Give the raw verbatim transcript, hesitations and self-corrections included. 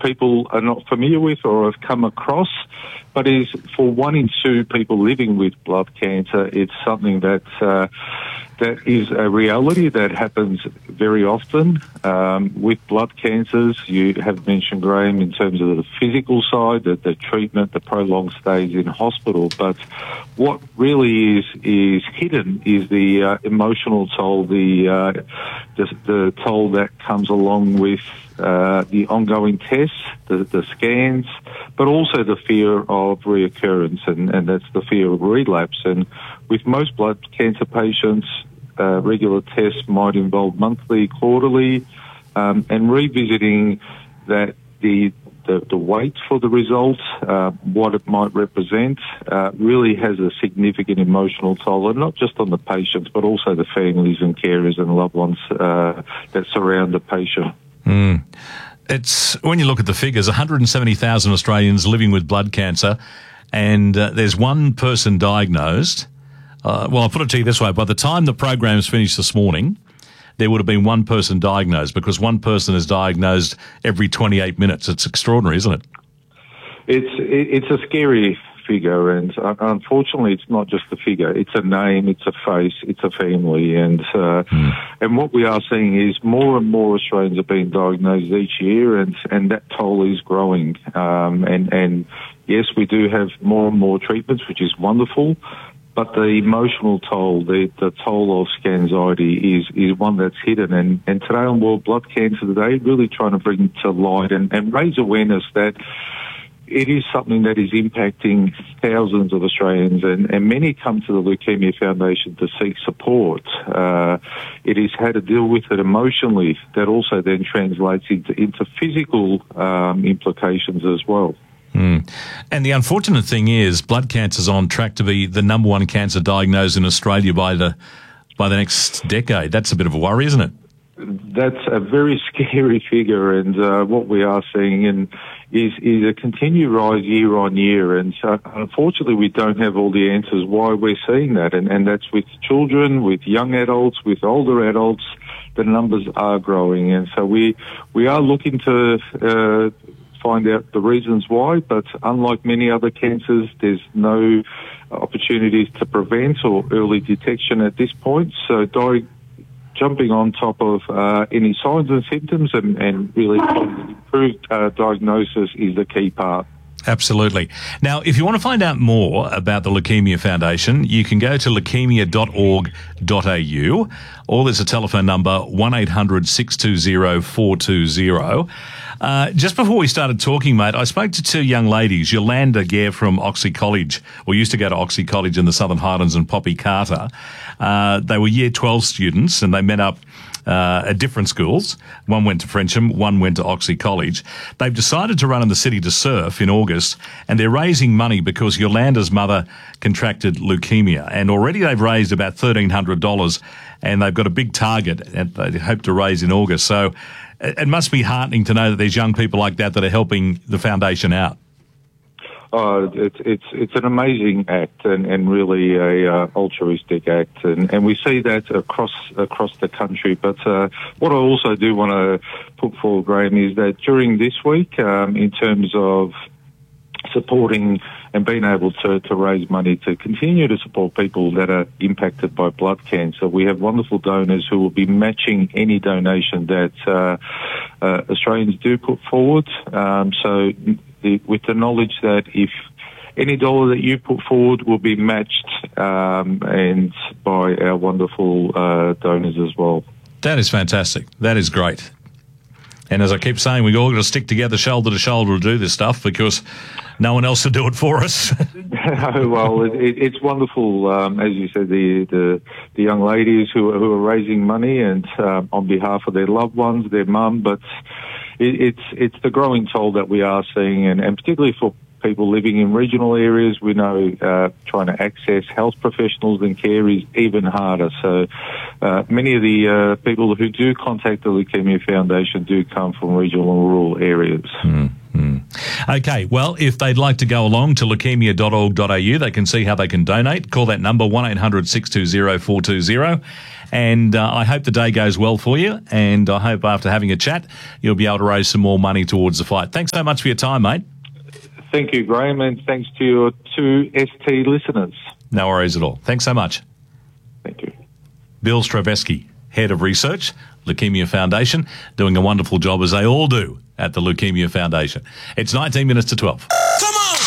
people are not familiar with or have come across, but is for one in two people living with blood cancer, it's something that uh, that is a reality that happens very often. Um, with blood cancers, you have mentioned, Graham, in terms of the physical side, the, the treatment, the prolonged stays in hospital, but what really is is hidden is the uh, emotional toll, the, uh, the the toll that comes along with uh, the ongoing tests, the, the scans, but also the fear of reoccurrence, and, and that's the fear of relapse. And with most blood cancer patients, uh, regular tests might involve monthly, quarterly, um, and revisiting that the The, the wait for the results, uh, what it might represent, uh, really has a significant emotional toll, and not just on the patients, but also the families and carers and loved ones uh, that surround the patient. Mm. It's when you look at the figures, one hundred seventy thousand Australians living with blood cancer, and uh, there's one person diagnosed. Uh, well, I'll put it to you this way. By the time the program's finished this morning, there would have been one person diagnosed, because one person is diagnosed every twenty-eight minutes. It's extraordinary, isn't it? It's it's a scary figure, and uh, unfortunately, it's not just a figure. It's a name, it's a face, it's a family, and uh, mm. and what we are seeing is more and more Australians are being diagnosed each year, and and that toll is growing. Um, and and yes, we do have more and more treatments, which is wonderful. But the emotional toll, the, the toll of anxiety is, is one that's hidden. And, and today on World Blood Cancer Day, really trying to bring to light and, and raise awareness that it is something that is impacting thousands of Australians, and, and many come to the Leukemia Foundation to seek support. Uh, it is how to deal with it emotionally that also then translates into, into physical um, implications as well. Mm. And the unfortunate thing is, blood cancer is on track to be the number one cancer diagnosed in Australia by the by the next decade. That's a bit of a worry, isn't it? That's a very scary figure, and uh, what we are seeing in, is is a continued rise year on year. And so, unfortunately, we don't have all the answers why we're seeing that, and, and that's with children, with young adults, with older adults. The numbers are growing, and so we we are looking to Uh, find out the reasons why, but unlike many other cancers, there's no opportunities to prevent or early detection at this point. So di- jumping on top of uh, any signs and symptoms and, and really improved uh, diagnosis is the key part. Absolutely. Now, if you want to find out more about the Leukemia Foundation, you can go to leukemia dot org dot a u, or there's a telephone number, one eight hundred six two zero four two zero. Uh, just before we started talking, mate, I spoke to two young ladies, Yolanda Gare from Oxley College, or used to go to Oxley College in the Southern Highlands, and Poppy Carter. Uh, they were year twelve students, and they met up Uh, at different schools. One went to Frensham, one went to Oxley College. They've decided to run in the city to surf in August, and they're raising money because Yolanda's mother contracted leukemia, and already they've raised about thirteen hundred dollars, and they've got a big target that they hope to raise in August. So it, it must be heartening to know that there's young people like that that are helping the foundation out. Oh, it's it's it's an amazing act, and, and really a uh, altruistic act, and, and we see that across across the country. But uh, what I also do want to put forward, Graham, is that during this week, um, in terms of supporting and being able to, to raise money to continue to support people that are impacted by blood cancer, we have wonderful donors who will be matching any donation that uh, uh, Australians do put forward. Um, so the, with the knowledge that if any dollar that you put forward will be matched um, and by our wonderful uh, donors as well. That is fantastic. That is great. And as I keep saying, we've all got to stick together shoulder to shoulder to do this stuff, because no one else will do it for us. Well, it, it, it's wonderful, um, as you said, the, the the young ladies who, who are raising money and um, on behalf of their loved ones, their mum, but it, it's it's the growing toll that we are seeing, and, and particularly for people living in regional areas, we know uh, trying to access health professionals and care is even harder. So uh, many of the uh, people who do contact the Leukemia Foundation do come from regional and rural areas. Mm-hmm. Okay, well, if they'd like to go along to leukemia dot org dot a u, they can see how they can donate. Call that number, one eight hundred six two zero four two zero. And uh, I hope the day goes well for you, and I hope after having a chat, you'll be able to raise some more money towards the fight. Thanks so much for your time, mate. Thank you, Graham, and thanks to your two S T listeners. No worries at all. Thanks so much. Thank you. Bill Straveski, Head of Research, Leukemia Foundation, doing a wonderful job, as they all do at the Leukemia Foundation. It's nineteen minutes to twelve. Come on!